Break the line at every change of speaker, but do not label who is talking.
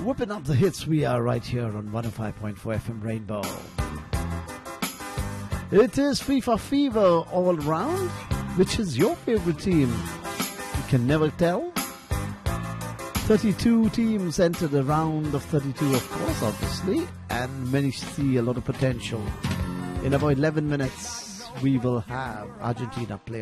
Whipping up the hits, we are right here on 105.4 FM Rainbow. It is FIFA Fever all round. Which is your favorite team? You can never tell. 32 teams enter the round of 32, of course, obviously, and many see a lot of potential. In about 11 minutes, we will have Argentina play